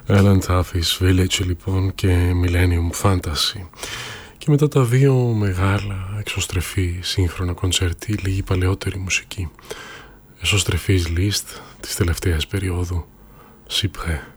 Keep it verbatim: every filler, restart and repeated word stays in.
Alan Duffy's Village λοιπόν και Millennium Fantasy. Και μετά τα δύο μεγάλα εξωστρεφή σύγχρονα κοντσέρτι, λίγη παλαιότερη μουσική. Εσωστρεφής Liszt της τελευταίας περίοδου, Cyprès.